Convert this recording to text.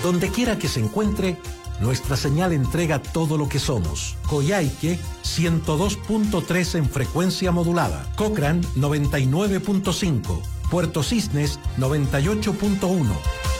Donde quiera que se encuentre, nuestra señal entrega todo lo que somos. Coyhaique 102.3 en frecuencia modulada. Cochrane 99.5. Puerto Cisnes 98.1.